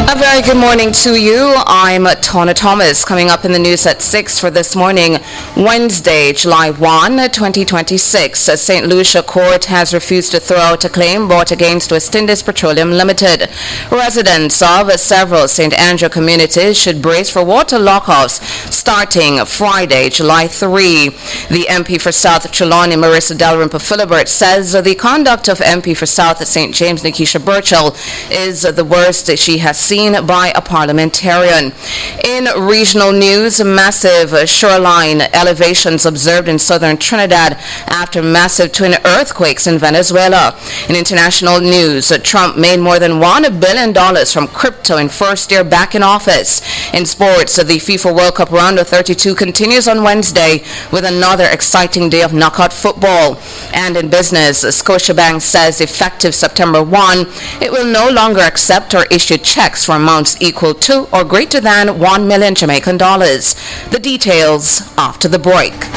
A very good morning to you. I'm Tona Thomas. Coming up in the news at 6 for this morning, Wednesday, July 1, 2026. St. Lucia Court has refused to throw out a claim brought against West Indies Petroleum Limited. Residents of several St. Andrew communities should brace for water lockoffs starting Friday, July 3. The MP for South Trelawney, Marissa Dalrymple Philibert, says the conduct of MP for South St. James, Nikisha Burchell, is the worst she has seen by a parliamentarian. In regional news, massive shoreline elevations observed in southern Trinidad after massive twin earthquakes in Venezuela. In international news, Trump made more than $1 billion from crypto in first year back in office. In sports, the FIFA World Cup round of 32 continues on Wednesday with another exciting day of knockout football. And in business, Scotiabank says effective September 1, it will no longer accept or issue checks for amounts equal to or greater than 1 million Jamaican dollars. The details after the break.